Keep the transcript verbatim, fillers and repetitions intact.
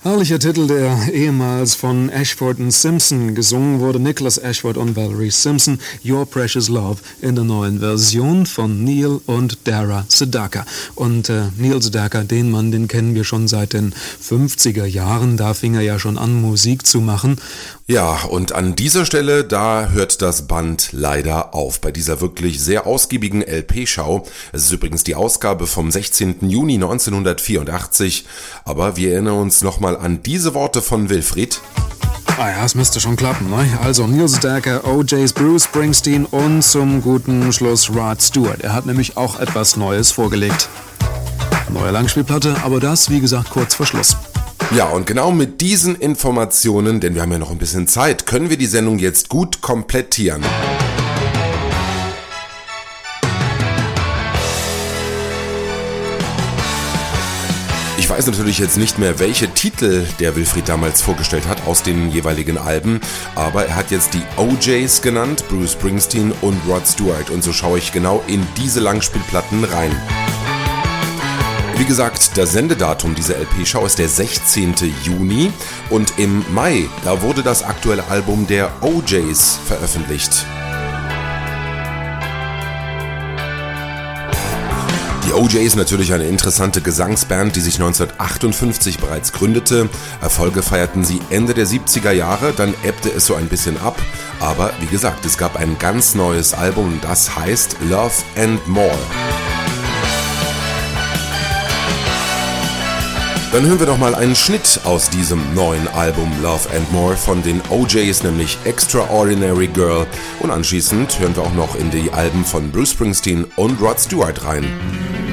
Herrlicher Titel, der ehemals von Ashford und Simpson gesungen wurde. Nicholas Ashford und Valerie Simpson, Your Precious Love, in der neuen Version von Neil und Dara Sedaka. Und äh, Neil Sedaka, den Mann, den kennen wir schon seit den fünfziger Jahren. Da fing er ja schon an, Musik zu machen. Ja, und an dieser Stelle, da hört das Band leider auf. Bei dieser wirklich sehr ausgiebigen L P-Schau. Es ist übrigens die Ausgabe vom sechzehnten Juni neunzehnhundertvierundachtzig. Aber wir erinnern uns nochmal an diese Worte von Wilfried. Ah ja, es müsste schon klappen, ne? Also Neil Sedaka, O Js, Bruce Springsteen und zum guten Schluss Rod Stewart. Er hat nämlich auch etwas Neues vorgelegt. Neue Langspielplatte, aber das, wie gesagt, kurz vor Schluss. Ja, und genau mit diesen Informationen, denn wir haben ja noch ein bisschen Zeit, können wir die Sendung jetzt gut komplettieren. Ich weiß natürlich jetzt nicht mehr, welche Titel der Wilfried damals vorgestellt hat aus den jeweiligen Alben, aber er hat jetzt die O Js genannt, Bruce Springsteen und Rod Stewart, und so schaue ich genau in diese Langspielplatten rein. Wie gesagt, das Sendedatum dieser L P-Schau ist der sechzehnten Juni und im Mai, da wurde das aktuelle Album der O Js veröffentlicht. Die O Js natürlich eine interessante Gesangsband, die sich neunzehnhundertachtundfünfzig bereits gründete. Erfolge feierten sie Ende der siebziger Jahre, dann ebbte es so ein bisschen ab. Aber wie gesagt, es gab ein ganz neues Album, das heißt Love and More. Dann hören wir doch mal einen Schnitt aus diesem neuen Album Love and More von den O Js, nämlich Extraordinary Girl. Und anschließend hören wir auch noch in die Alben von Bruce Springsteen und Rod Stewart rein.